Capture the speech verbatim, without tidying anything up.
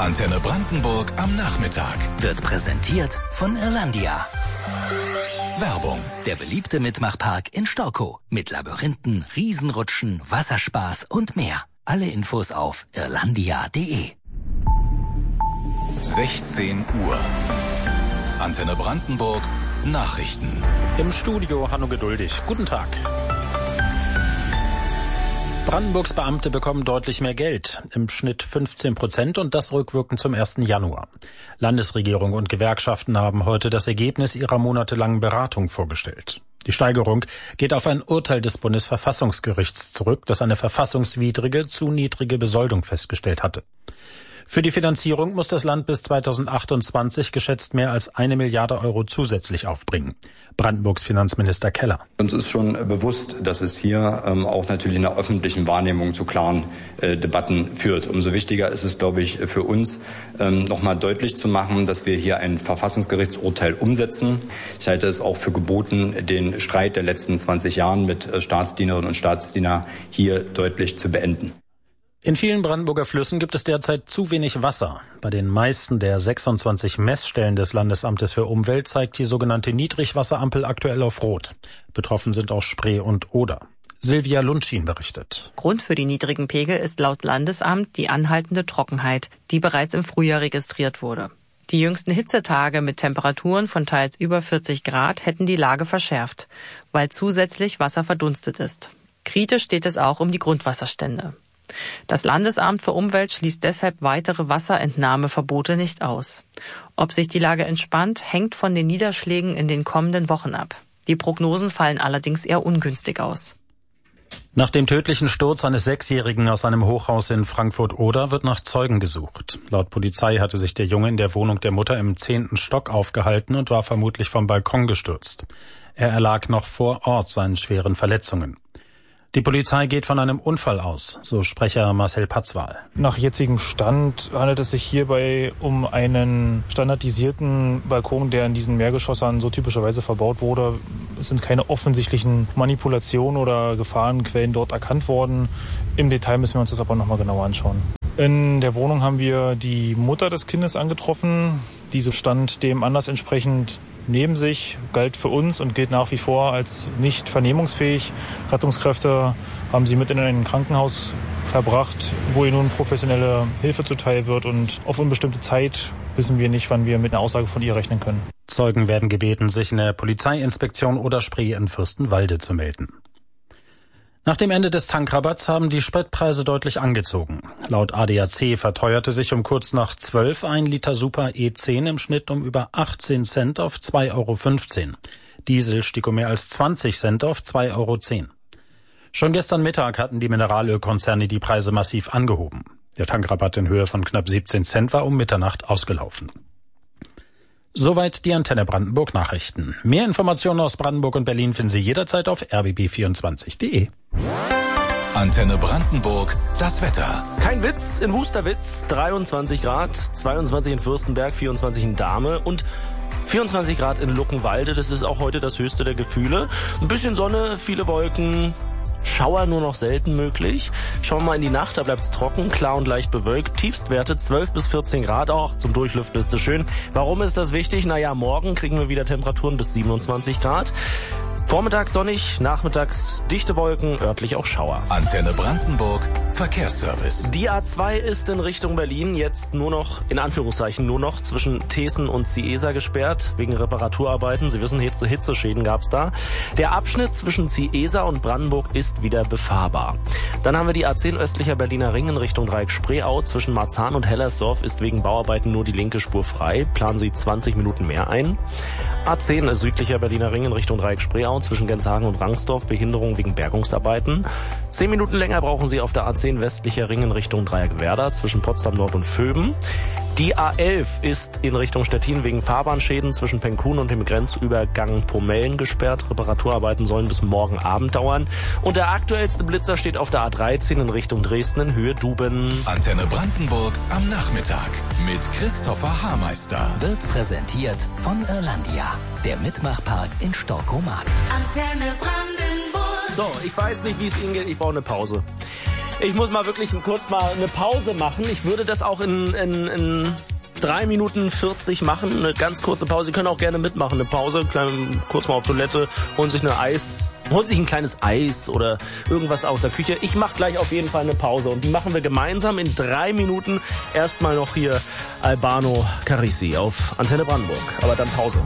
Antenne Brandenburg am Nachmittag. Wird präsentiert von Irlandia. Werbung. Der beliebte Mitmachpark in Storkow. Mit Labyrinthen, Riesenrutschen, Wasserspaß und mehr. Alle Infos auf irlandia punkt de. sechzehn Uhr. Antenne Brandenburg. Nachrichten. Im Studio Hanno Geduldig. Guten Tag. Brandenburgs Beamte bekommen deutlich mehr Geld, im Schnitt fünfzehn Prozent und das rückwirkend zum ersten Januar. Landesregierung und Gewerkschaften haben heute das Ergebnis ihrer monatelangen Beratung vorgestellt. Die Steigerung geht auf ein Urteil des Bundesverfassungsgerichts zurück, das eine verfassungswidrige, zu niedrige Besoldung festgestellt hatte. Für die Finanzierung muss das Land bis zweitausendachtundzwanzig geschätzt mehr als eine Milliarde Euro zusätzlich aufbringen. Brandenburgs Finanzminister Keller. Uns ist schon bewusst, dass es hier ähm, auch natürlich in der öffentlichen Wahrnehmung zu klaren äh, Debatten führt. Umso wichtiger ist es, glaube ich, für uns, ähm, nochmal deutlich zu machen, dass wir hier ein Verfassungsgerichtsurteil umsetzen. Ich halte es auch für geboten, den Streit der letzten zwanzig Jahren mit äh, Staatsdienerinnen und Staatsdienern hier deutlich zu beenden. In vielen Brandenburger Flüssen gibt es derzeit zu wenig Wasser. Bei den meisten der sechsundzwanzig Messstellen des Landesamtes für Umwelt zeigt die sogenannte Niedrigwasserampel aktuell auf Rot. Betroffen sind auch Spree und Oder. Silvia Lundschien berichtet. Grund für die niedrigen Pegel ist laut Landesamt die anhaltende Trockenheit, die bereits im Frühjahr registriert wurde. Die jüngsten Hitzetage mit Temperaturen von teils über vierzig Grad hätten die Lage verschärft, weil zusätzlich Wasser verdunstet ist. Kritisch steht es auch um die Grundwasserstände. Das Landesamt für Umwelt schließt deshalb weitere Wasserentnahmeverbote nicht aus. Ob sich die Lage entspannt, hängt von den Niederschlägen in den kommenden Wochen ab. Die Prognosen fallen allerdings eher ungünstig aus. Nach dem tödlichen Sturz eines Sechsjährigen aus einem Hochhaus in Frankfurt-Oder wird nach Zeugen gesucht. Laut Polizei hatte sich der Junge in der Wohnung der Mutter im zehnten Stock aufgehalten und war vermutlich vom Balkon gestürzt. Er erlag noch vor Ort seinen schweren Verletzungen. Die Polizei geht von einem Unfall aus, so Sprecher Marcel Patzwal. Nach jetzigem Stand handelt es sich hierbei um einen standardisierten Balkon, der in diesen Mehrgeschossern so typischerweise verbaut wurde. Es sind keine offensichtlichen Manipulationen oder Gefahrenquellen dort erkannt worden. Im Detail müssen wir uns das aber nochmal genauer anschauen. In der Wohnung haben wir die Mutter des Kindes angetroffen. Diese stand dem Anlass entsprechend neben sich, galt für uns und gilt nach wie vor als nicht vernehmungsfähig. Rettungskräfte haben sie mit in ein Krankenhaus verbracht, wo ihr nun professionelle Hilfe zuteil wird. Und auf unbestimmte Zeit wissen wir nicht, wann wir mit einer Aussage von ihr rechnen können. Zeugen werden gebeten, sich in der Polizeiinspektion oder Spree in Fürstenwalde zu melden. Nach dem Ende des Tankrabatts haben die Spritpreise deutlich angezogen. Laut A D A C verteuerte sich um kurz nach zwölf ein Liter Super E zehn im Schnitt um über achtzehn Cent auf zwei Euro fünfzehn. Diesel stieg um mehr als zwanzig Cent auf zwei Euro zehn. Schon gestern Mittag hatten die Mineralölkonzerne die Preise massiv angehoben. Der Tankrabatt in Höhe von knapp siebzehn Cent war um Mitternacht ausgelaufen. Soweit die Antenne Brandenburg Nachrichten. Mehr Informationen aus Brandenburg und Berlin finden Sie jederzeit auf r b b vierundzwanzig punkt de. Antenne Brandenburg, das Wetter. Kein Witz, in Wusterwitz dreiundzwanzig Grad, zweiundzwanzig in Fürstenberg, vierundzwanzig in Dahme und vierundzwanzig Grad in Luckenwalde. Das ist auch heute das höchste der Gefühle. Ein bisschen Sonne, viele Wolken. Schauer nur noch selten möglich. Schauen wir mal in die Nacht, da bleibt es trocken, klar und leicht bewölkt. Tiefstwerte zwölf bis vierzehn Grad auch. Zum Durchlüften ist es schön. Warum ist das wichtig? Naja, morgen kriegen wir wieder Temperaturen bis siebenundzwanzig Grad. Vormittags sonnig, nachmittags dichte Wolken, örtlich auch Schauer. Antenne Brandenburg, Verkehrsservice. Die A zwei ist in Richtung Berlin jetzt nur noch, in Anführungszeichen nur noch, zwischen Thesen und Ciesa gesperrt, wegen Reparaturarbeiten. Sie wissen, Hitze, Hitzeschäden gab's da. Der Abschnitt zwischen Ciesa und Brandenburg ist wieder befahrbar. Dann haben wir die A zehn östlicher Berliner Ring in Richtung Dreieck-Spreeau. Zwischen Marzahn und Hellersdorf ist wegen Bauarbeiten nur die linke Spur frei. Planen Sie zwanzig Minuten mehr ein. A zehn südlicher Berliner Ring in Richtung Dreieck-Spreeau zwischen Genshagen und Rangsdorf, Behinderung wegen Bergungsarbeiten. Zehn Minuten länger brauchen Sie auf der A zehn westlicher Ring in Richtung Dreieck-Werder zwischen Potsdam Nord und Vöben. Die A elf ist in Richtung Stettin wegen Fahrbahnschäden zwischen Penkun und dem Grenzübergang Pomellen gesperrt. Reparaturarbeiten sollen bis morgen Abend dauern. Und der aktuellste Blitzer steht auf der A dreizehn in Richtung Dresden in Höhe Duben. Antenne Brandenburg am Nachmittag mit Christopher Haarmeister. Wird präsentiert von Irlandia, der Mitmachpark in Storkow-Mark. Antenne Brandenburg. So, ich weiß nicht, wie es Ihnen geht. Ich brauche eine Pause. Ich muss mal wirklich kurz mal eine Pause machen. Ich würde das auch in, in, in drei Minuten vierzig machen. Eine ganz kurze Pause. Sie können auch gerne mitmachen. Eine Pause, klein, kurz mal auf Toilette, holen sich eine Eis, holen sich ein kleines Eis oder irgendwas aus der Küche. Ich mache gleich auf jeden Fall eine Pause. Und die machen wir gemeinsam in drei Minuten. Erstmal noch hier Albano Carrisi auf Antenne Brandenburg. Aber dann Pause.